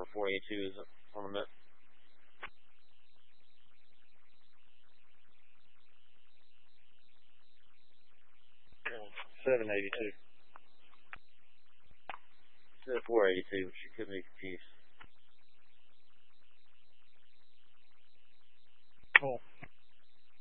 number 482 is on the mid. 782. Said 482. She could be confused.